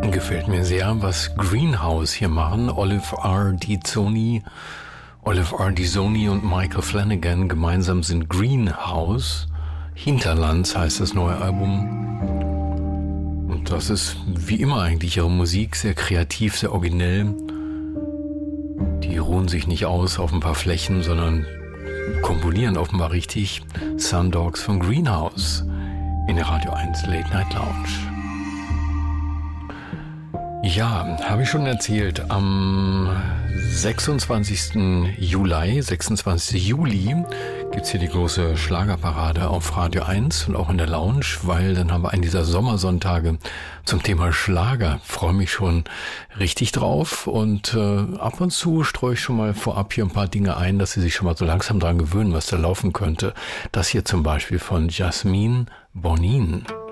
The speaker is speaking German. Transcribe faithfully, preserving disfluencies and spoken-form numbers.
Gefällt mir sehr, was Greenhouse hier machen. Olive R. Dizoni, Olive R. Dizoni und Michael Flanagan gemeinsam sind Greenhouse. Hinterlands heißt das neue Album. Und das ist wie immer eigentlich ihre Musik, sehr kreativ, sehr originell. Die ruhen sich nicht aus auf ein paar Flächen, sondern komponieren offenbar richtig. Sundogs von Greenhouse in der Radio eins Late Night Lounge. Ja, habe ich schon erzählt, am sechsundzwanzigsten Juli, sechsundzwanzigsten Juli gibt's hier die große Schlagerparade auf Radio eins und auch in der Lounge, weil dann haben wir einen dieser Sommersonntage zum Thema Schlager. Freue mich schon richtig drauf und äh, ab und zu streue ich schon mal vorab hier ein paar Dinge ein, dass Sie sich schon mal so langsam dran gewöhnen, was da laufen könnte. Das hier zum Beispiel von Jasmine Bonin.